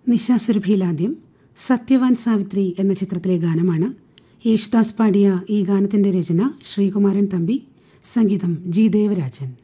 നിശാസുരഭിയിലാദ്യം സത്യവാൻ സാവിത്രി എന്ന ചിത്രത്തിലെ ഗാനമാണ്. യേശുദാസ് പാടിയ ഈ ഗാനത്തിന്റെ രചന ശ്രീകുമാരൻ തമ്പി, സംഗീതം ജി ദേവരാജൻ.